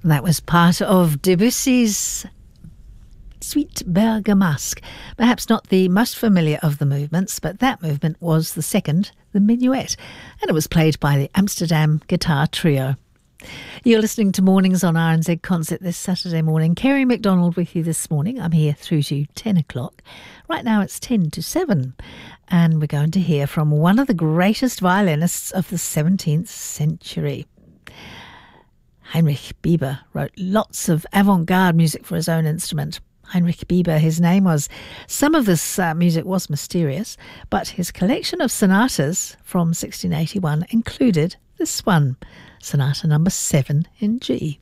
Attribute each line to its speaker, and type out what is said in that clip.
Speaker 1: That was part of Debussy's Suite Bergamasque. Perhaps not the most familiar of the movements, but that movement was the second, the Minuet, and it was played by the Amsterdam Guitar Trio. You're listening to Mornings on RNZ Concert this Saturday morning. Kerry McDonald with you this morning. I'm here through to 10 o'clock. Right now it's 10 to 7, and we're going to hear from one of the greatest violinists of the 17th century. Heinrich Bieber wrote lots of avant-garde music for his own instrument. Heinrich Bieber, his name was. Some of this music was mysterious, but his collection of sonatas from 1681 included this one, Sonata number 7 in G.